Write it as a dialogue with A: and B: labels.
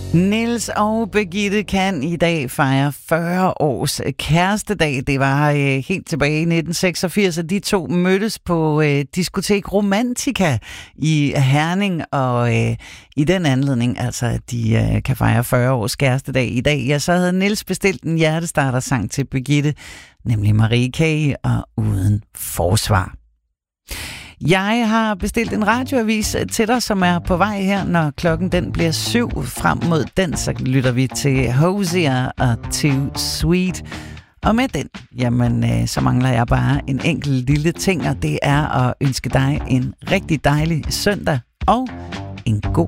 A: Niels og Birgitte kan i dag fejre 40 års kærestedag. Det var helt tilbage i 1986, at de to mødtes på diskotek Romantica i Herning. Og i den anledning, altså at de kan fejre 40 års kærestedag i dag, ja, så havde Niels bestilt en hjertestarter-sang til Birgitte, nemlig Marie K. og Uden Forsvar. Jeg har bestilt en radioavis til dig, som er på vej her, når klokken den bliver 7. Frem mod den, så lytter vi til Hosier og Too Sweet. Og med den, jamen, så mangler jeg bare en enkelt lille ting, og det er at ønske dig en rigtig dejlig søndag og en god